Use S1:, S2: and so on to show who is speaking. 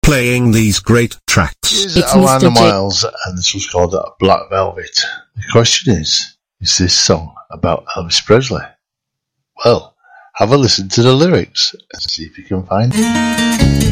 S1: playing these great tracks.
S2: Here's
S3: It's
S2: Alana
S3: Mr. J.
S2: Miles, and this was called Black Velvet. The question is this song about Elvis Presley? Well, have a listen to the lyrics and see if you can find it.